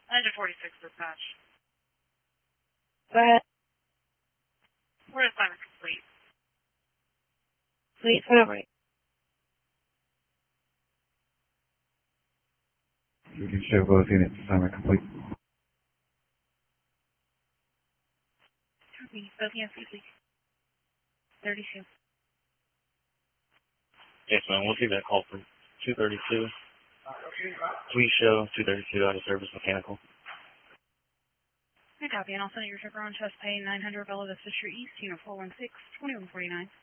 946 dispatch. Go ahead. We're assignment complete. Please, whatever. You can show both units assignment complete. Copy. Both units complete. 32. Yes, ma'am. We'll take that call for 232. Please show 232 out of service mechanical. I copy, and I'll send your tripper on chest pay 900 Bella Vista Street East, unit 416, 2149.